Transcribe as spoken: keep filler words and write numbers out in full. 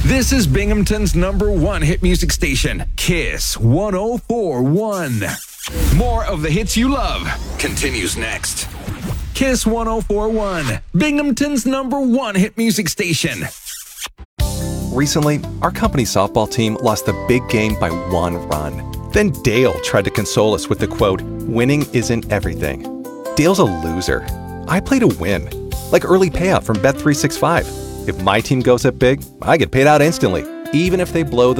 This is Binghamton's number one hit music station, Kiss one oh four point one. More of the hits you love continues next. Kiss one oh four point one, Binghamton's number one hit music station. Recently, our company softball team lost the big game by one run. Then Dale tried to console us with the quote, "Winning isn't everything." Dale's a loser. I play to win, like early payout from Bet three sixty-five. If my team goes up big, I get paid out instantly, even if they blow the